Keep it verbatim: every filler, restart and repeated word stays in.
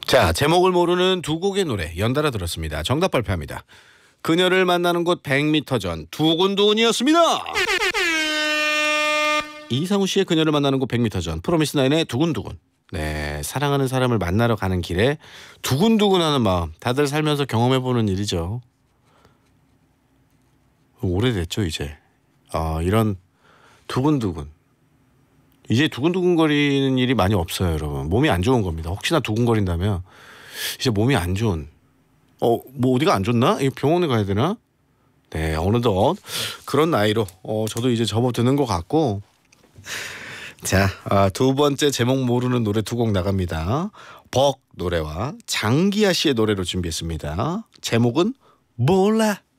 자, 제목을 모르는 두 곡의 노래 연달아 들었습니다. 정답 발표합니다. 그녀를 만나는 곳 백 미터 전 두근두근이었습니다. 이상우 씨의 그녀를 만나는 곳 백 미터 전, 프로미스나인의 두근두근. 네, 사랑하는 사람을 만나러 가는 길에 두근두근하는 마음, 다들 살면서 경험해보는 일이죠. 오래됐죠 이제. 아, 이런 두근두근. 이제 두근두근거리는 일이 많이 없어요, 여러분. 몸이 안 좋은 겁니다. 혹시나 두근거린다면 이제 몸이 안 좋은. 어, 뭐 어디가 안 좋나? 이 병원에 가야 되나? 네, 어느덧 그런 나이로 어, 저도 이제 접어드는 것 같고. 자, 아, 두 번째 제목 모르는 노래 두 곡 나갑니다. 벅 노래와 장기하 씨의 노래로 준비했습니다. 제목은 몰라.